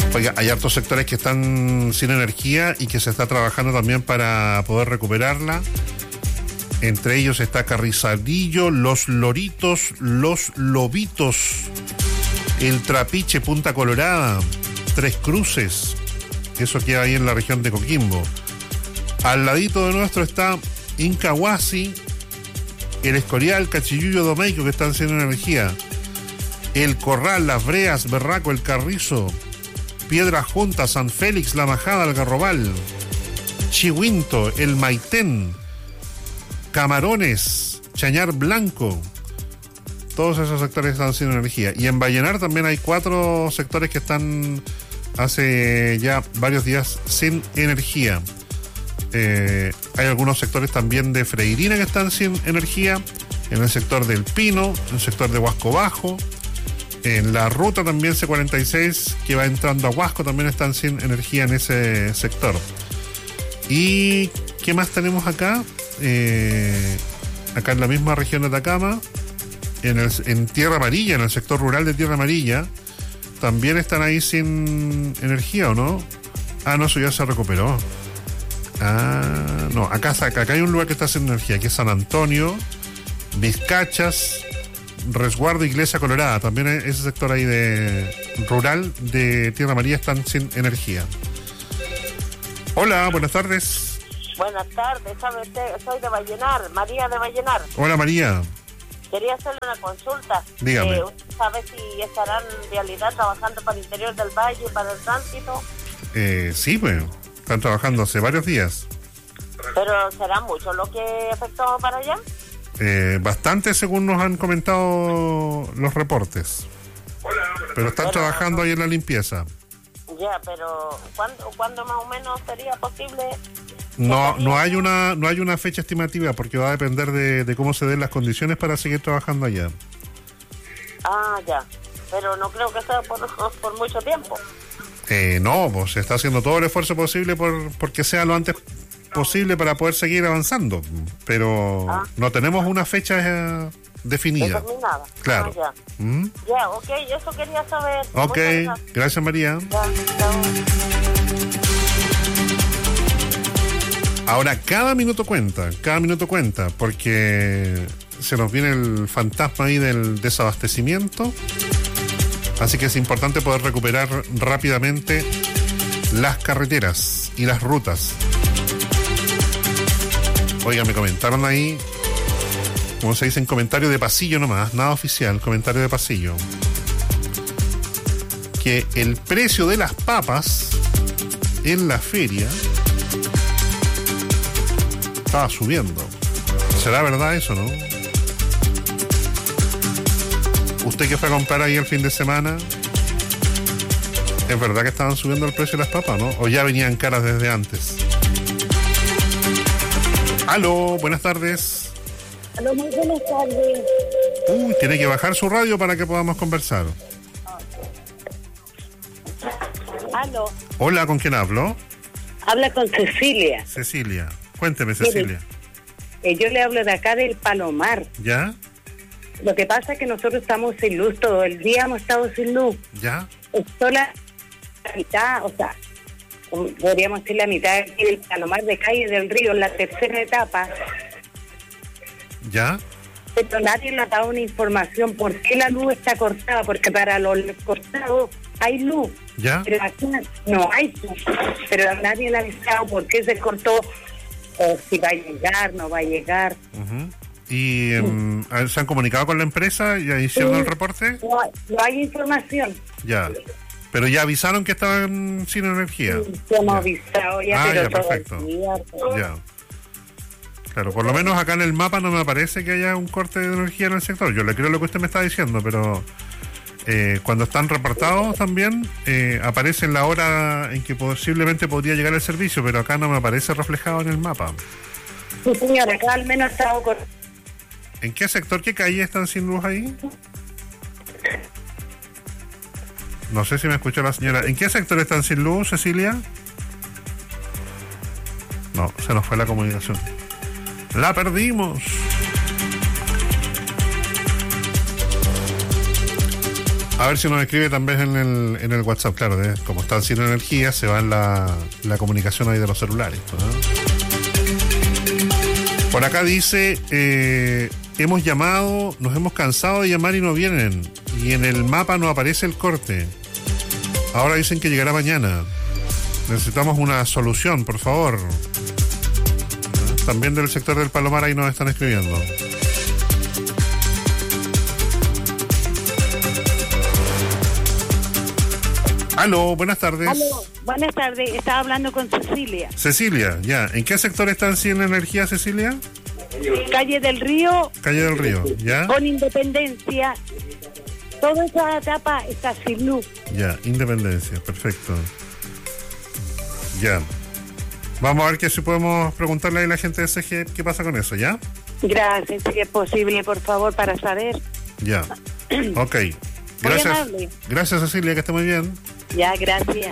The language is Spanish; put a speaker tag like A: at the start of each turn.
A: Oiga, hay hartos sectores que están sin energía y que se está trabajando también para poder recuperarla. Entre ellos está Carrizalillo, Los Loritos, Los Lobitos, El Trapiche, Punta Colorada, Tres Cruces. Eso queda ahí en la región de Coquimbo. Al ladito de nuestro está Incahuasi, El Escorial, Cachiyuyo, Domeico, que están sin energía. El Corral, Las Breas, Berraco, El Carrizo, Piedra Junta, San Félix, La Majada, Algarrobal, Chihuinto, El Maitén, Camarones, Chañar Blanco. Todos esos sectores están sin energía. Y en Vallenar también hay 4 sectores que están hace ya varios días sin energía. Hay algunos sectores también de Freirina que están sin energía. En el sector del Pino, en el sector de Huasco Bajo. En la ruta también C46 que va entrando a Huasco también están sin energía en ese sector. ¿Y qué más tenemos acá? Acá en la misma región de Atacama, en Tierra Amarilla, en el sector rural de Tierra Amarilla, también están ahí sin energía, ¿o no? Ah, no, eso ya se recuperó. Ah, no, acá hay un lugar que está sin energía, que es San Antonio, Vizcachas, Resguardo, Iglesia Colorada. También ese sector ahí de rural de Tierra Amarilla están sin energía. Hola, buenas tardes.
B: Buenas tardes, ¿sabe usted? Soy de Vallenar, María de Vallenar.
A: Hola, María.
B: Quería hacerle una consulta.
A: Dígame.
B: ¿Usted sabe si estarán en realidad trabajando para el interior del valle, para el tránsito?
A: Sí, pues, están trabajando hace varios días.
B: ¿Pero será mucho lo que afectó para allá?
A: Bastante, según nos han comentado los reportes. Pero están trabajando ahí en la limpieza.
B: Ya, pero ¿cuándo más o menos sería posible?
A: No hay una fecha estimativa porque va a depender de cómo se den las condiciones para seguir trabajando allá.
B: Ah, ya. Pero no creo que sea por mucho tiempo.
A: No, pues se está haciendo todo el esfuerzo posible porque sea lo antes posible para poder seguir avanzando. Pero no tenemos una fecha definida.
B: Determinada.
A: Claro.
B: Ya. Ya, ok, eso quería saber.
A: Ok, gracias, María.
B: Ya, chao.
A: Ahora, cada minuto cuenta, porque se nos viene el fantasma ahí del desabastecimiento, así que es importante poder recuperar rápidamente las carreteras y las rutas. Oiga, me comentaron ahí, como se dice en comentario de pasillo nomás, nada oficial, comentario de pasillo, que el precio de las papas en la feria estaba subiendo. ¿Será verdad eso, no? ¿Usted que fue a comprar ahí el fin de semana? ¿Es verdad que estaban subiendo el precio de las papas, no? ¿O ya venían caras desde antes? Aló, buenas tardes.
C: Aló, muy buenas tardes.
A: Tiene que bajar su radio para que podamos conversar.
C: Aló.
A: Hola, ¿con quién hablo?
C: Habla con Cecilia.
A: Cecilia. Cuénteme, Cecilia.
C: Yo le hablo de acá del Palomar.
A: ¿Ya?
C: Lo que pasa es que nosotros estamos sin luz, todo el día hemos estado sin luz.
A: ¿Ya?
C: Esto la mitad, o sea, podríamos decir la mitad del Palomar de Calle del Río, la tercera etapa.
A: ¿Ya?
C: Pero nadie le ha dado una información por qué la luz está cortada, porque para los cortados hay luz.
A: ¿Ya?
C: Pero aquí no hay luz. Pero nadie le ha avisado por qué se cortó, o si va a llegar, no va a llegar.
A: Uh-huh. ¿Y se han comunicado con la empresa? ¿Ya hicieron el reporte?
C: No hay información.
A: Ya. Pero ya avisaron que estaban sin energía.
C: Sí, hemos avisado ya, pero
A: ya, perfecto.
C: Todo el día,
A: Ya. Claro, por lo menos acá en el mapa no me parece que haya un corte de energía en el sector. Yo le creo lo que usted me está diciendo, pero cuando están reportados también aparece en la hora en que posiblemente podría llegar el servicio, pero acá no me aparece reflejado en el mapa.
C: Sí, señora, acá al menos estamos con...
A: ¿En qué sector, qué calle están sin luz ahí? No sé si me escuchó la señora. ¿En qué sector están sin luz, Cecilia? No, se nos fue la comunicación. ¡La perdimos! A ver si nos escribe también en el WhatsApp, claro, como están sin energía, se va en la comunicación ahí de los celulares, ¿no? Por acá dice, hemos llamado, nos hemos cansado de llamar y no vienen, y en el mapa no aparece el corte. Ahora dicen que llegará mañana. Necesitamos una solución, por favor. También del sector del Palomar ahí nos están escribiendo. Aló, buenas tardes.
C: Aló, buenas tardes. Estaba hablando con Cecilia.
A: Cecilia, ya. ¿En qué sector están sin energía, Cecilia?
C: Calle del Río.
A: Calle del Río, ¿ya?
C: Con Independencia. Toda esa etapa está sin luz.
A: Ya, Independencia, perfecto. Ya. Vamos a ver que si podemos preguntarle a la gente de SG qué pasa con eso, ¿ya?
C: Gracias, si es posible, por favor, para saber.
A: Ya. Ok. Gracias. Gracias, Cecilia, que esté muy bien.
C: Ya, gracias.